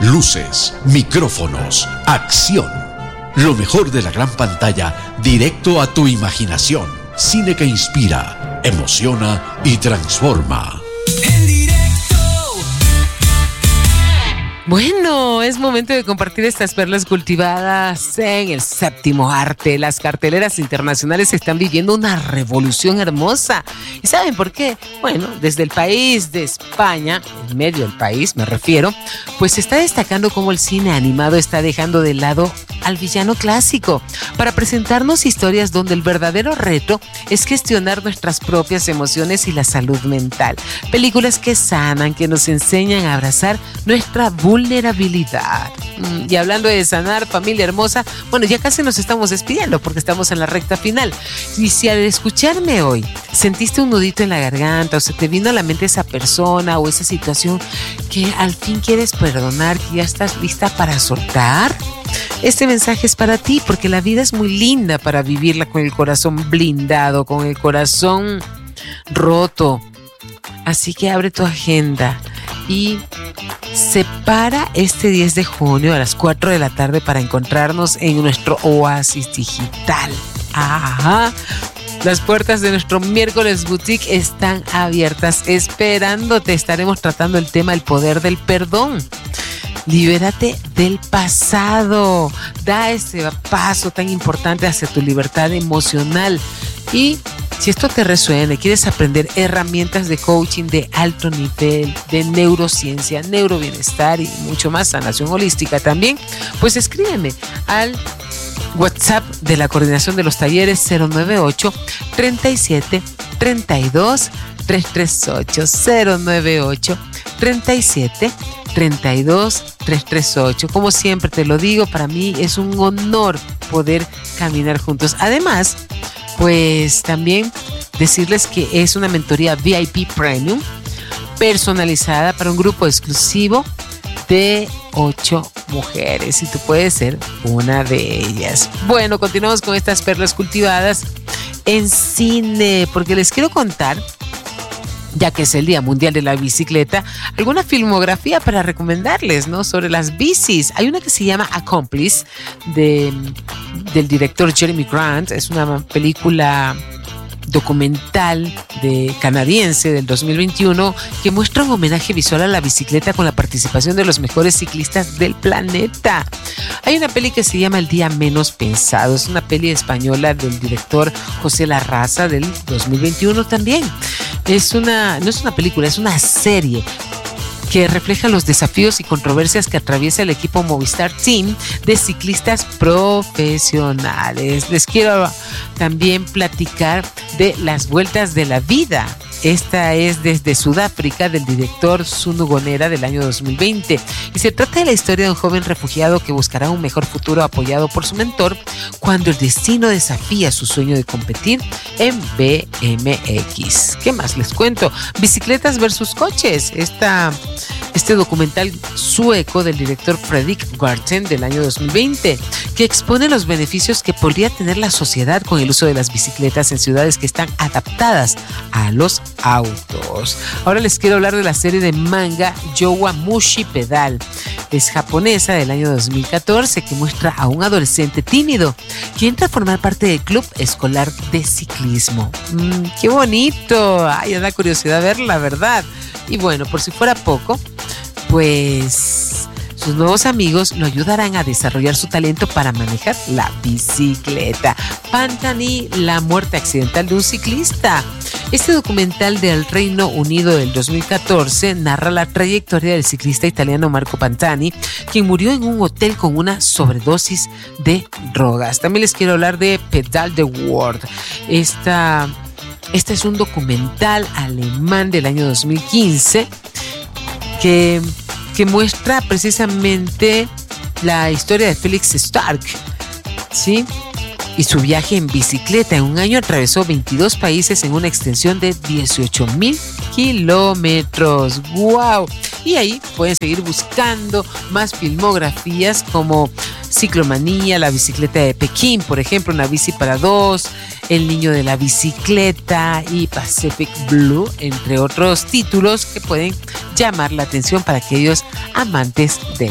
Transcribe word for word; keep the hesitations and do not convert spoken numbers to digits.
Luces, micrófonos, acción. Lo mejor de la gran pantalla directo a tu imaginación. Cine que inspira, emociona y transforma. Bueno, es momento de compartir estas perlas cultivadas en el séptimo arte. Las carteleras internacionales están viviendo una revolución hermosa. ¿Y saben por qué? Bueno, desde el país de España, en medio del país me refiero, pues se está destacando cómo el cine animado está dejando de lado al villano clásico para presentarnos historias donde el verdadero reto es gestionar nuestras propias emociones y la salud mental. Películas que sanan, que nos enseñan a abrazar nuestra vulnerabilidad. Y hablando de sanar, familia hermosa, bueno, ya casi nos estamos despidiendo porque estamos en la recta final. Y si al escucharme hoy sentiste un nudito en la garganta o se te vino a la mente esa persona o esa situación que al fin quieres perdonar, que ya estás lista para soltar, este mensaje es para ti, porque la vida es muy linda para vivirla con el corazón blindado, con el corazón roto. Así que abre tu agenda y separa este diez de junio a las cuatro de la tarde para encontrarnos en nuestro oasis digital. Ajá. Las puertas de nuestro miércoles boutique están abiertas esperándote. Estaremos tratando el tema el poder del perdón. Libérate del pasado. Da ese paso tan importante hacia tu libertad emocional. Y si esto te resuena y quieres aprender herramientas de coaching de alto nivel, de neurociencia, neurobienestar y mucho más, sanación holística también, pues escríbeme al WhatsApp de la coordinación de los talleres cero nueve ocho, treinta y siete, treinta y dos, trescientos treinta y ocho, cero nueve ocho, treinta y siete, treinta y dos, trescientos treinta y ocho. Como siempre te lo digo, para mí es un honor poder caminar juntos. Además, pues también decirles que es una mentoría V I P Premium personalizada para un grupo exclusivo de ocho mujeres y tú puedes ser una de ellas. Bueno, continuamos con estas perlas cultivadas en cine, porque les quiero contar, ya que es el Día Mundial de la Bicicleta, alguna filmografía para recomendarles, ¿no? Sobre las bicis. Hay una que se llama Accomplice, de, del director Jeremy Grant. Es una película documental de canadiense del dos mil veintiuno que muestra un homenaje visual a la bicicleta con la participación de los mejores ciclistas del planeta. Hay una peli que se llama El Día Menos Pensado. Es una peli española del director José Larraza del dos mil veintiuno también. Es una, no es una película, es una serie que refleja los desafíos y controversias que atraviesa el equipo Movistar Team de ciclistas profesionales. Les quiero también platicar de Las Vueltas de la Vida. Esta es desde Sudáfrica, del director Sunu Gonera, del año dos mil veinte, y se trata de la historia de un joven refugiado que buscará un mejor futuro apoyado por su mentor cuando el destino desafía su sueño de competir en B M X. ¿Qué más les cuento? Bicicletas versus coches. Esta, este documental sueco del director Fredrik Garten del año dos mil veinte, que expone los beneficios que podría tener la sociedad con el uso de las bicicletas en ciudades que están adaptadas a los autos. Ahora les quiero hablar de la serie de manga Yowamushi Pedal. Es japonesa, del año dos mil catorce, que muestra a un adolescente tímido que entra a formar parte del club escolar de ciclismo. Mm, ¡Qué bonito! Ay, da curiosidad verla, ¿verdad? Y bueno, por si fuera poco, pues sus nuevos amigos lo ayudarán a desarrollar su talento para manejar la bicicleta. Pantani, la muerte accidental de un ciclista. Este documental del Reino Unido del dos mil catorce narra la trayectoria del ciclista italiano Marco Pantani, quien murió en un hotel con una sobredosis de drogas. También les quiero hablar de Pedal the World. Esta, este es un documental alemán del año dos mil quince que... que muestra precisamente la historia de Felix Stark, ¿sí? Y su viaje en bicicleta. En un año atravesó veintidós países en una extensión de dieciocho mil kilómetros. ¡Wow! Y ahí pueden seguir buscando más filmografías como Ciclomanía, la bicicleta de Pekín, por ejemplo, una bici para dos, El niño de la bicicleta y Pacific Blue, entre otros títulos que pueden llamar la atención para aquellos amantes de